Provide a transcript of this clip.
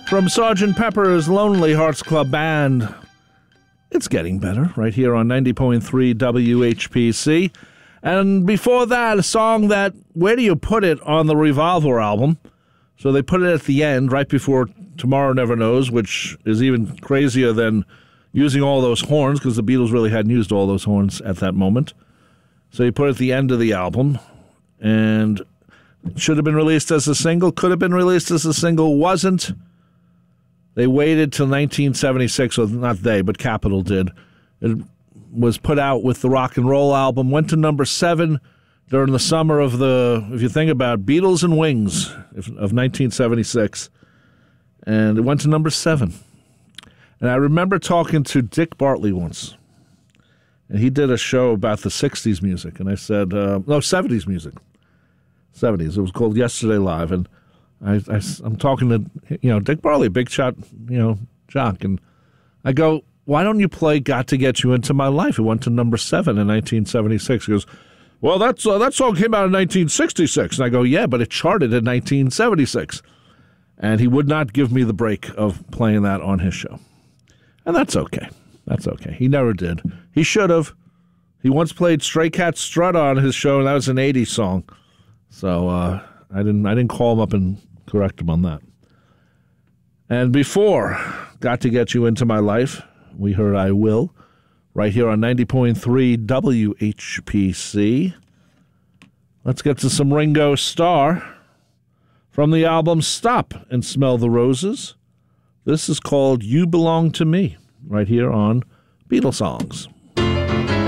From Sgt. Pepper's Lonely Hearts Club Band. It's getting better right here on 90.3 WHPC. And before that, a song that, where do you put it on the Revolver album? So they put it at the end, right before Tomorrow Never Knows, which is even crazier than using all those horns, because the Beatles really hadn't used all those horns at that moment. So you put it at the end of the album, and it should have been released as a single, could have been released as a single, wasn't. They waited till 1976, well, not they, but Capitol did. It was put out with the rock and roll album, went to number 7 during the summer of the, if you think about it, Beatles and Wings of 1976. And it went to number 7. And I remember talking to Dick Bartley once. And he did a show about the 60s music. And I said, no, 70s music. 70s. It was called Yesterday Live. And I'm talking to, Dick Bartley, big shot, jock. And I go, why don't you play Got to Get You Into My Life? It went to number 7 in 1976. He goes, well, that song came out in 1966. And I go, yeah, but it charted in 1976. And he would not give me the break of playing that on his show. And that's okay. That's okay. He never did. He should have. He once played Stray Cat Strut on his show, and that was an 80s song. So I didn't call him up and correct him on that. And before Got to Get You Into My Life, we heard I Will, right here on 90.3 WHPC. Let's get to some Ringo Starr from the album Stop and Smell the Roses. This is called You Belong to Me, right here on Beatles Songs.